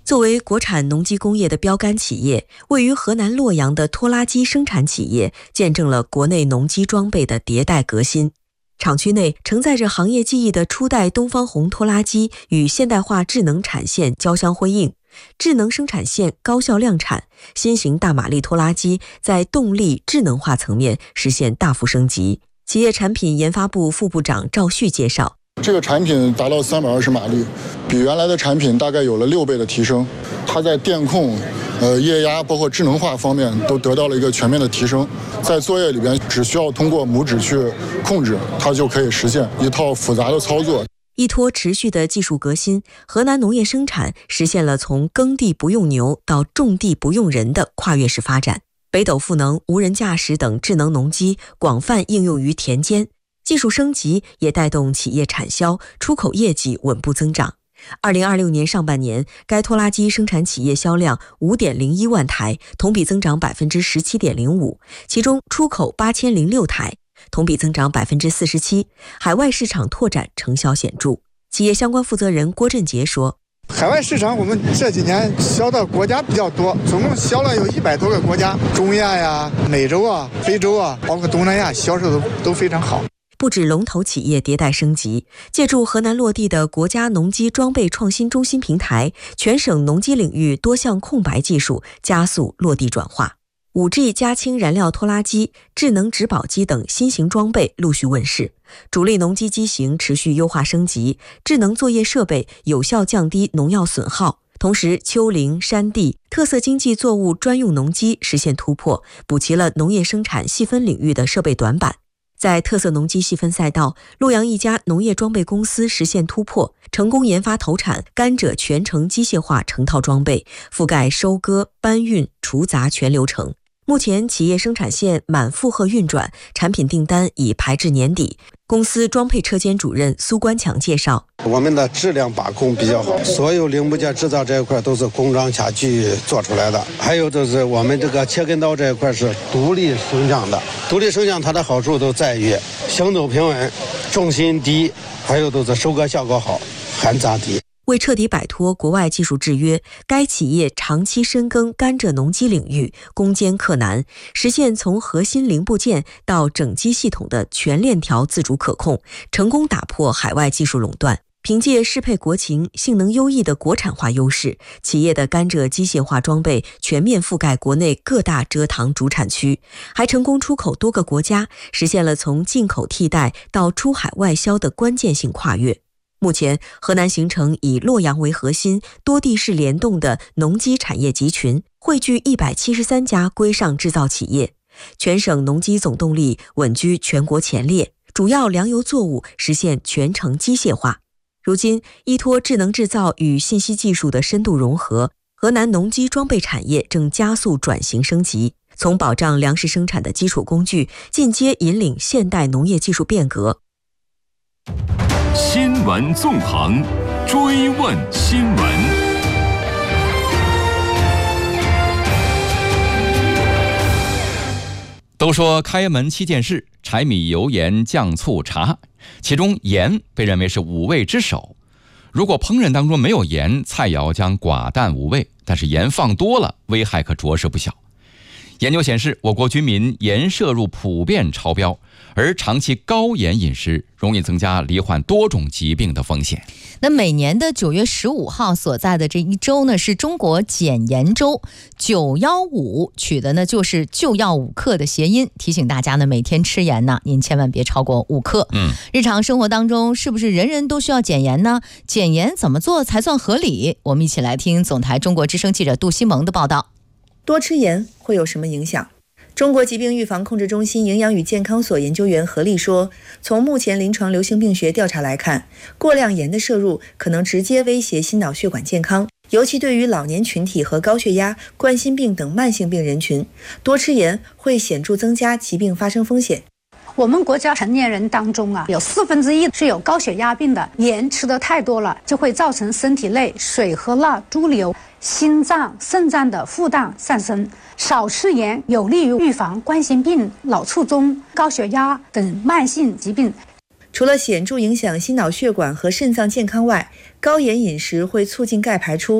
作为国产农机工业的标杆企业，位于河南洛阳的拖拉机生产企业见证了国内农机装备的迭代革新。厂区内承载着行业技艺的初代东方红拖拉机与现代化智能产线交相辉映，智能生产线高效量产，新型大马力拖拉机在动力智能化层面实现大幅升级。企业产品研发部副部长赵旭介绍， 这个产品达到320马力，比原来的产品大概有了6倍的提升。它在电控、液压包括智能化方面都得到了一个全面的提升。在作业里边，只需要通过拇指去控制，它就可以实现一套复杂的操作。 依托持续的技术革新，河南农业生产实现了从耕地不用牛到种地不用人的跨越式发展。北斗赋能、无人驾驶等智能农机广泛应用于田间，技术升级也带动企业产销、出口业绩稳步增长。2026年上半年，该拖拉机生产企业销量 5.01 万台，同比增长 17.05%， 其中出口8006台，同比增长 47%， 海外市场拓展成效显著。企业相关负责人郭振杰说， 海外市场我们这几年销的国家比较多，总共销了有100多个国家，中亚呀、美洲啊、非洲啊，包括东南亚，销售都非常好。 不止龙头企业迭代升级，借助河南落地的国家农机装备创新中心平台，全省农机领域多项空白技术加速落地转化。5G 加氢燃料拖拉机、智能植保机等新型装备陆续问世，主力农机机型持续优化升级，智能作业设备有效降低农药损耗。同时，丘陵、山地、特色经济作物专用农机实现突破，补齐了农业生产细分领域的设备短板。在特色农机细分赛道，洛阳一家农业装备公司实现突破，成功研发投产甘蔗全程机械化成套装备，覆盖收割、搬运、除杂全流程。目前企业生产线满负荷运转，产品订单已排至年底。公司装配车间主任苏关强介绍， 我们的质量把控比较好，所有零部件制造这一块都是工装下去做出来的，还有就是我们这个切根刀这一块是独立升降的。独立升降它的好处都在于行走平稳、重心低，还有都是收割效果好、含杂低。 为彻底摆脱国外技术制约，该企业长期深耕甘蔗农机领域，攻坚克难，实现从核心零部件到整机系统的全链条自主可控，成功打破海外技术垄断。凭借适配国情、性能优异的国产化优势，企业的甘蔗机械化装备全面覆盖国内各大蔗糖主产区，还成功出口多个国家，实现了从进口替代到出海外销的关键性跨越。目前，河南形成以洛阳为核心、多地市联动的农机产业集群，汇聚173家规上制造企业，全省农机总动力稳居全国前列，主要粮油作物实现全程机械化。如今，依托智能制造与信息技术的深度融合，河南农机装备产业正加速转型升级，从保障粮食生产的基础工具，进阶引领现代农业技术变革。 新闻纵横，追问新闻。 都说开门7件事，柴米油盐酱醋茶，其中盐被认为是5味之首。如果烹饪当中没有盐，菜肴将寡淡无味，但是盐放多了，危害可着实不小。研究显示，我国居民盐摄入普遍超标，而长期高盐饮食容易增加罹患多种疾病的风险。 那每年的9月15号所在的这一周呢，是中国减盐周，915取的呢就是就要5克的谐音，提醒大家呢每天吃盐呢，您千万别超过5克。日常生活当中是不是人人都需要减盐呢？减盐怎么做才算合理？我们一起来听总台中国之声记者杜西蒙的报道。 多吃盐会有什么影响？中国疾病预防控制中心营养与健康所研究员何丽说，从目前临床流行病学调查来看，过量盐的摄入可能直接威胁心脑血管健康，尤其对于老年群体和高血压、冠心病等慢性病人群，多吃盐会显著增加疾病发生风险。 我们国家成年人当中有1/4是有高血压病的，盐吃得太多了，就会造成身体内水和钠潴留，心脏、肾脏的负担上升。少吃盐有利于预防冠心病、脑卒中、高血压等慢性疾病。 除了显著影响心脑血管和肾脏健康外，高盐饮食会促进钙排出，